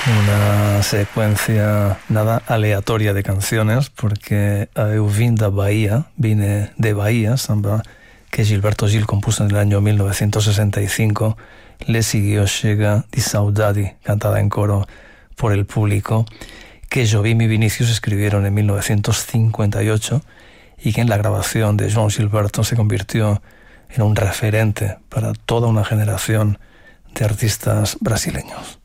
Una secuencia nada aleatoria de canciones, porque eu vine de Bahía, samba que Gilberto Gil compuso en el año 1965. Le siguió Chega di Saudade, cantada en coro por el público, que Jobim y Vinicius escribieron en 1958 y que en la grabación de João Gilberto se convirtió en un referente para toda una generación de artistas brasileños.